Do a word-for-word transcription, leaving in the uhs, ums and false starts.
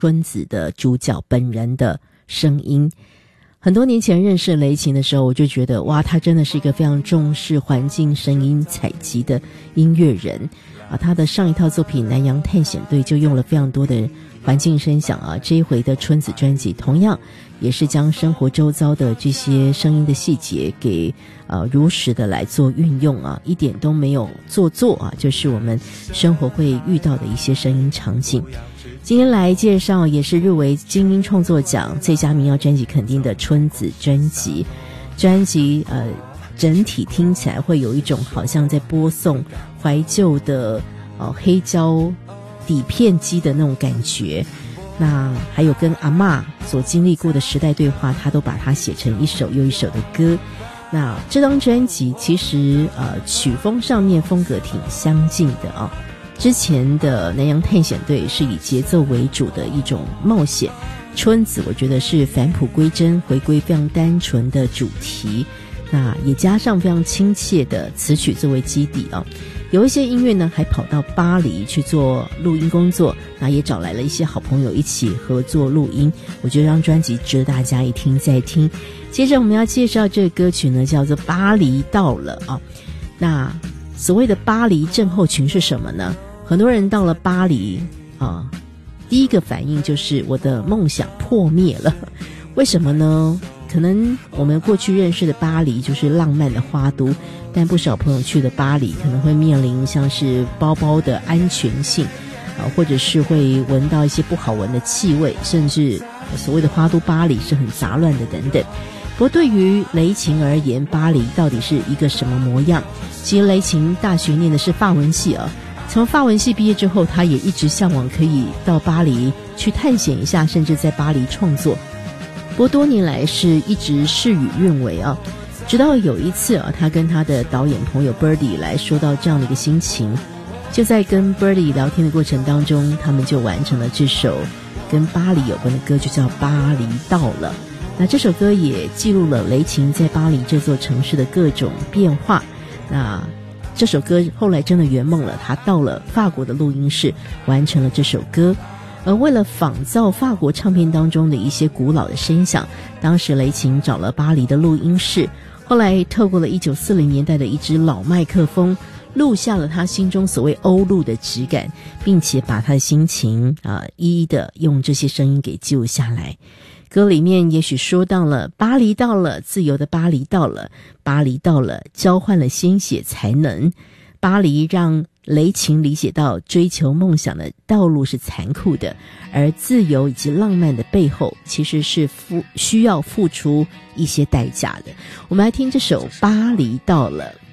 春子的主角本人的声音。很多年前认识雷琴的时候，我就觉得哇，他真的是一个非常重视环境声音采集的音乐人啊。他的上一套作品《南洋探险队》就用了非常多的环境声响啊，这一回的春子专辑同样也是将生活周遭的这些声音的细节给呃如实的来做运用啊，一点都没有做作啊，就是我们生活会遇到的一些声音场景。今天来介绍也是入围金音创作奖最佳民谣专辑肯定的春子专辑。专辑呃整体听起来会有一种好像在播送怀旧的呃黑胶底片机的那种感觉。那还有跟阿嬷所经历过的时代对话，他都把它写成一首又一首的歌。那这张专辑其实呃曲风上面风格挺相近的啊。之前的南洋探险队是以节奏为主的一种冒险，春子我觉得是返璞归真，回归非常单纯的主题，那也加上非常亲切的词曲作为基底啊。有一些音乐呢还跑到巴黎去做录音工作，那也找来了一些好朋友一起合作录音。我觉得这张专辑值得大家一听再听。接着我们要介绍这个歌曲呢，叫做《巴黎到了》啊。那所谓的巴黎症候群是什么呢？很多人到了巴黎啊，第一个反应就是我的梦想破灭了。为什么呢？可能我们过去认识的巴黎就是浪漫的花都，但不少朋友去的巴黎可能会面临像是包包的安全性啊，或者是会闻到一些不好闻的气味，甚至所谓的花都巴黎是很杂乱的等等。不过对于雷琴而言，巴黎到底是一个什么模样？其实雷琴大学念的是法文系啊，从法文系毕业之后，他也一直向往可以到巴黎去探险一下，甚至在巴黎创作。不过多年来是一直事与愿违啊，直到有一次啊，他跟他的导演朋友 Birdy 来说到这样的一个心情，就在跟 Birdy 聊天的过程当中，他们就完成了这首跟巴黎有关的歌，就叫《巴黎到了》。那这首歌也记录了雷琴在巴黎这座城市的各种变化。那这首歌后来真的圆梦了，他到了法国的录音室完成了这首歌。而为了仿造法国唱片当中的一些古老的声响，当时雷琴找了巴黎的录音室，后来透过了一九四零年代的一支老麦克风，录下了他心中所谓欧陆的质感，并且把他的心情啊、呃、一一的用这些声音给记录下来。歌里面也许说到了巴黎到了，自由的巴黎到了，巴黎到了，交换了鲜血才能。巴黎让雷琴理解到追求梦想的道路是残酷的，而自由以及浪漫的背后其实是付需要付出一些代价的。我们来听这首《巴黎到了》。